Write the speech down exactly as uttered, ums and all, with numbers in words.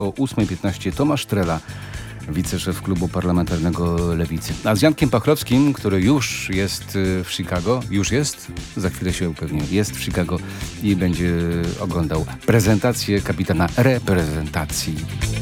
o ósma piętnaście Tomasz Trela, wiceszef klubu parlamentarnego Lewicy. A z Jankiem Pachrowskim, który już jest w Chicago, już jest, za chwilę się upewnię, jest w Chicago i będzie oglądał prezentację kapitana reprezentacji.